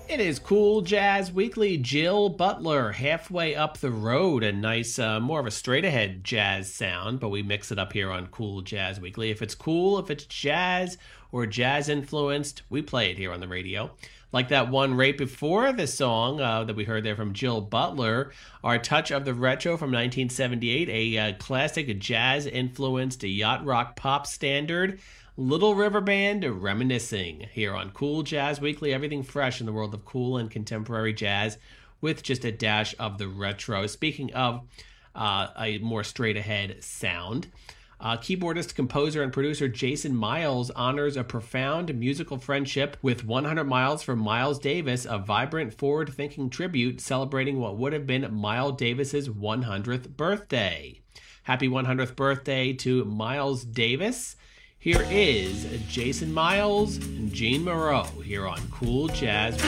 It is Cool Jazz Weekly. Jill Butler, halfway up the road. A nice, more of a straight ahead jazz sound, but we mix it up here on Cool Jazz Weekly. If it's cool, if it's jazz or jazz influenced, we play it here on the radio. Like that one right before the song that we heard there from Jill Butler, our Touch of the Retro from 1978, a classic jazz influenced yacht rock pop standard. Little River Band reminiscing here on Cool Jazz Weekly. Everything fresh in the world of cool and contemporary jazz with just a dash of the retro. Speaking of a more straight ahead sound, keyboardist, composer, and producer Jason Miles honors a profound musical friendship with 100 Miles from Miles Davis, a vibrant, forward-thinking tribute celebrating what would have been Miles Davis's 100th birthday. Happy 100th birthday to Miles Davis. Here is Jason Miles and Jean Moreau here on Cool Jazz.